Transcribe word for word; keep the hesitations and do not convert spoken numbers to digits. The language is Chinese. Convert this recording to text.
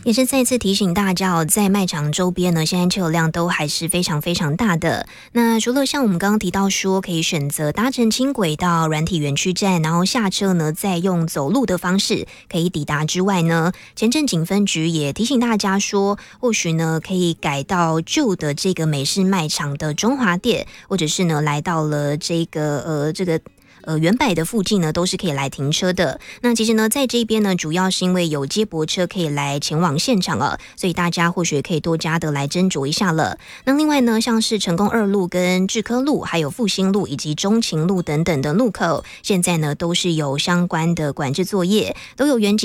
也是再次提醒大家哦，在卖场周边呢，现在车流量都还是非常非常大的。那除了像我们刚刚提到说，可以选择搭乘轻轨到软体园区站，然后下车呢，再用走路的方式可以抵达之外呢，前镇警分局也提醒大家说，或许呢可以改到旧的这个美式卖场的中华店，或者是呢来到了这个呃这个。呃，原百的附近呢，都是可以来停车的。那其实呢，在这边呢，主要是因为有接驳车可以来前往现场了，所以大家或许可以多加的来斟酌一下了。那另外呢，像是成功二路跟智科路，还有复兴路以及中勤路等等的路口，现在呢都是有相关的管制作业，都有远景。